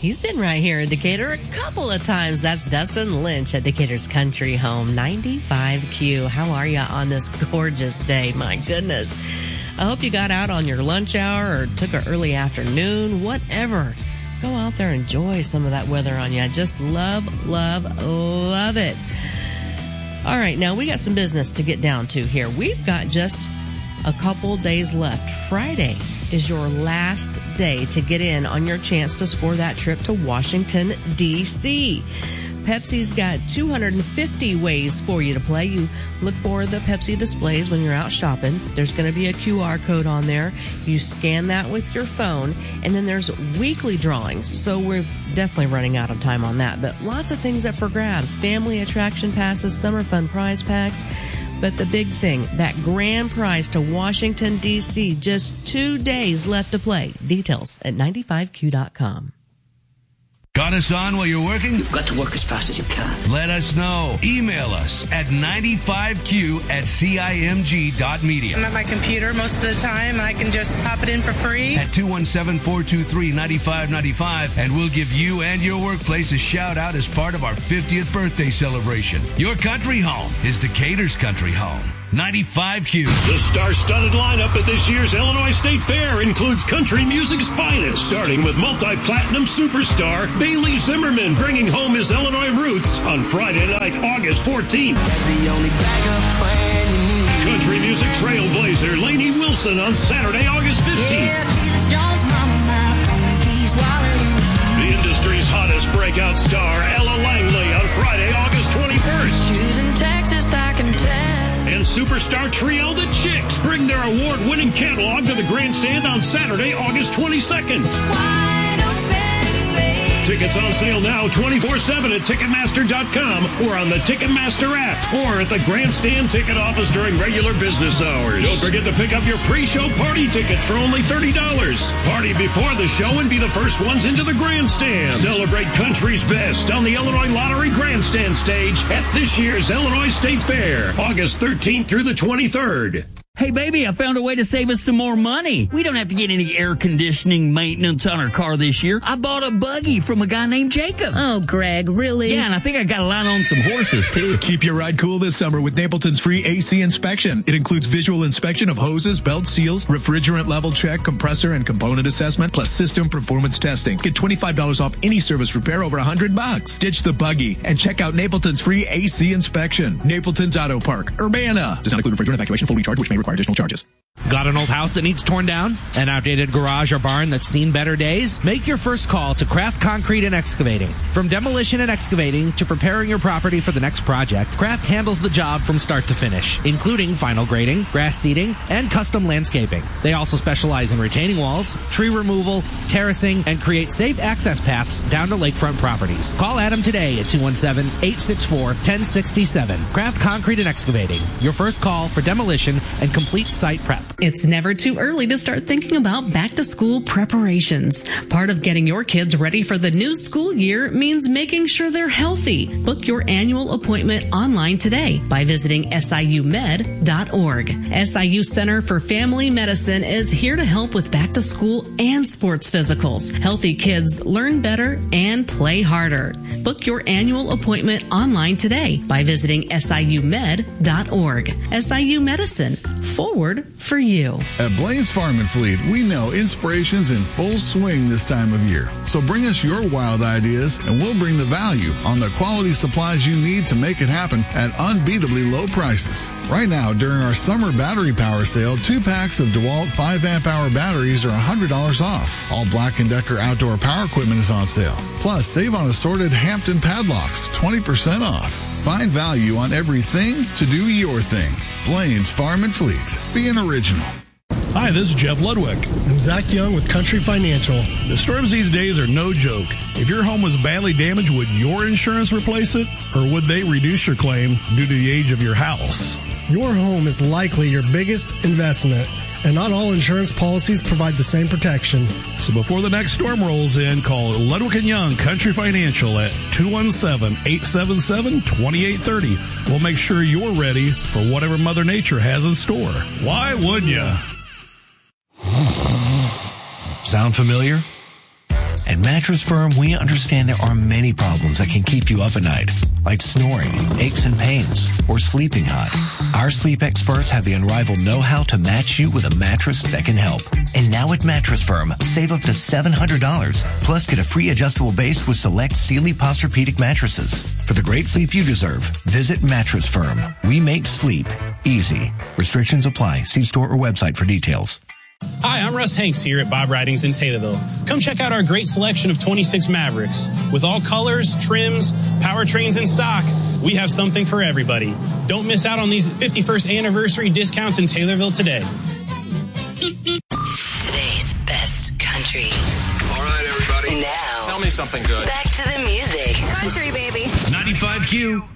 He's been right here in Decatur a couple of times. That's Dustin Lynch at Decatur's Country Home, 95Q. How are you on this gorgeous day? My goodness. I hope you got out on your lunch hour or took an early afternoon, whatever. Go out there and enjoy some of that weather on you. I just love it. All right, now we got some business to get down to here. We've got just a couple days left. Friday is your last day to get in on your chance to score that trip to Washington, D.C. Pepsi's got 250 ways for you to play. You look for the Pepsi displays when you're out shopping. There's going to be a QR code on there. You scan that with your phone, and then there's weekly drawings. So we're definitely running out of time on that, but lots of things up for grabs. Family attraction passes, summer fun prize packs. But the big thing, that grand prize to Washington, D.C., just 2 days left to play. Details at 95q.com. Got us on while you're working? You've got to work as fast as you can. Let us know. Email us at 95q@cimg.media. I'm at my computer most of the time, and I can just pop it in for free. At 217-423-9595, and we'll give you and your workplace a shout-out as part of our 50th birthday celebration. Your country home is Decatur's Country Home. 95Q. The star-studded lineup at this year's Illinois State Fair includes country music's finest, starting with multi-platinum superstar Bailey Zimmerman bringing home his Illinois roots on Friday night, August 14th. That's the only backup plan you need. Country music trailblazer Lainey Wilson on Saturday, August 15th. Yeah, Jesus Jones, mama, my phone keys, wallet, and The industry's hottest breakout star Ella Langley on Friday, August 21st. shoes in Texas, I can tell. And superstar trio The Chicks bring their award-winning catalog to the grandstand on Saturday, August 22nd. Wide open space. Tickets on sale now 24/7 at Ticketmaster.com or on the Ticketmaster app or at the grandstand ticket office during regular business hours. Don't forget to pick up your pre-show party tickets for only $30. Party before the show and be the first ones into the grandstand. Celebrate country's best on the Illinois Lottery Grandstand stage at this year's Illinois State Fair, August 13th through the 23rd. Hey, baby, I found a way to save us some more money. We don't have to get any air conditioning maintenance on our car this year. I bought a buggy from a guy named Jacob. Oh, Greg, really? Yeah, and I think I got a line on some horses, too. Keep your ride cool this summer with Napleton's free AC inspection. It includes visual inspection of hoses, belt seals, refrigerant level check, compressor and component assessment, plus system performance testing. Get $25 off any service repair over $100. Ditch the buggy and check out Napleton's free AC inspection. Napleton's Auto Park, Urbana. Does not include refrigerant evacuation, full recharge, which may require additional charges. Got an old house that needs torn down? An outdated garage or barn that's seen better days? Make your first call to Kraft Concrete and Excavating. From demolition and excavating to preparing your property for the next project, Kraft handles the job from start to finish, including final grading, grass seeding, and custom landscaping. They also specialize in retaining walls, tree removal, terracing, and create safe access paths down to lakefront properties. Call Adam today at 217-864-1067. Kraft Concrete and Excavating. Your first call for demolition and complete site prep. It's never too early to start thinking about back-to-school preparations. Part of getting your kids ready for the new school year means making sure they're healthy. Book your annual appointment online today by visiting siumed.org. SIU Center for Family Medicine is here to help with back-to-school and sports physicals. Healthy kids learn better and play harder. Book your annual appointment online today by visiting siumed.org. SIU Medicine, forward for you. At Blaine's Farm and Fleet, we know inspiration's in full swing this time of year. So bring us your wild ideas and we'll bring the value on the quality supplies you need to make it happen at unbeatably low prices. Right now, during our summer battery power sale, 2 packs of DeWalt 5 amp hour batteries are $100 off. All Black & Decker outdoor power equipment is on sale. Plus, save on assorted Hampton padlocks, 20% off. Find value on everything to do your thing. Blaine's Farm and Fleet. Be an original. Hi, this is Jeff Ludwig. I'm Zach Young with Country Financial. The storms these days are no joke. If your home was badly damaged, would your insurance replace it? Or would they reduce your claim due to the age of your house? Your home is likely your biggest investment, and not all insurance policies provide the same protection. So before the next storm rolls in, call Ludwig & Young Country Financial at 217-877-2830. We'll make sure you're ready for whatever Mother Nature has in store. Why wouldn't you? Sound familiar? At Mattress Firm, we understand there are many problems that can keep you up at night, like snoring, aches and pains, or sleeping hot. Our sleep experts have the unrivaled know-how to match you with a mattress that can help. And now at Mattress Firm, save up to $700, plus get a free adjustable base with select Sealy Posturepedic mattresses. For the great sleep you deserve, visit Mattress Firm. We make sleep easy. Restrictions apply. See store or website for details. Hi, I'm Russ Hanks here at Bob Ridings in Taylorville. Come check out our great selection of 26 Mavericks. With all colors, trims, powertrains in stock, we have something for everybody. Don't miss out on these 51st anniversary discounts in Taylorville today. Today's best country. All right, everybody. Now, tell me something good. Back to the music. Country, baby. 95Q.